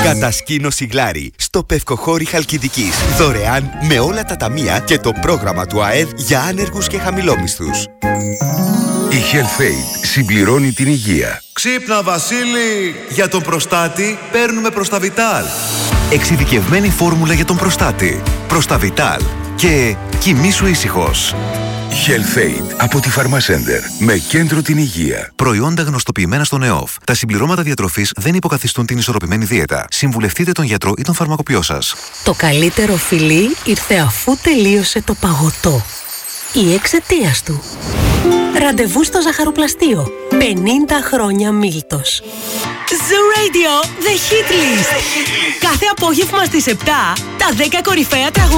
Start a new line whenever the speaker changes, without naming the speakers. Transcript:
Κατασκήνωση Γλάρι στο Πευκοχώρι Χαλκιδικής. Δωρεάν με όλα τα ταμεία και το πρόγραμμα του ΑΕΔ για άνεργους και χαμηλόμισθους.
Η HealthAid συμπληρώνει την υγεία.
Ξύπνα Βασίλη, για τον προστάτη παίρνουμε Προσταβιτάλ.
Εξειδικευμένη φόρμουλα για τον προστάτη. Προσταβιτάλ. Και κοιμήσου ήσυχος.
HealthAid από τη Pharmacenter. Με κέντρο την υγεία.
Προϊόντα γνωστοποιημένα στον ΕΟΦ. Τα συμπληρώματα διατροφής δεν υποκαθιστούν την ισορροπημένη δίαιτα. Συμβουλευτείτε τον γιατρό ή τον φαρμακοποιό σας.
Το καλύτερο φιλί ήρθε αφού τελείωσε το παγωτό. Ή εξαιτίας του. Ραντεβού στο ζαχαροπλαστείο. 50 χρόνια Μίλτος. Zoo Radio, The Hit List. Κάθε απόγευμα στις 7, τα 10 κορυφαία τραγούδια.